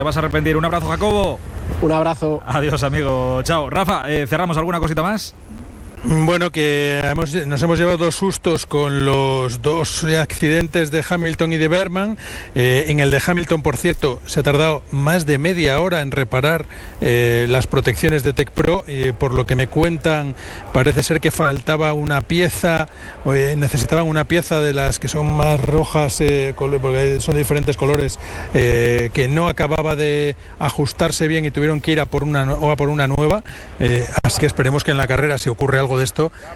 Te vas a arrepentir. Un abrazo, Jacobo. Un abrazo. Adiós, amigo. Chao. Rafa, ¿cerramos alguna cosita más? Bueno, que nos hemos llevado 2 sustos con los 2 accidentes de Hamilton y de Bergman. En el de Hamilton, por cierto, se ha tardado más de media hora en reparar las protecciones de Tech Pro. Por lo que me cuentan, parece ser que faltaba una pieza, necesitaban una pieza de las que son más rojas, porque son de diferentes colores, que no acababa de ajustarse bien y tuvieron que ir a por una nueva. Así que esperemos que en la carrera, si ocurre algo de esto,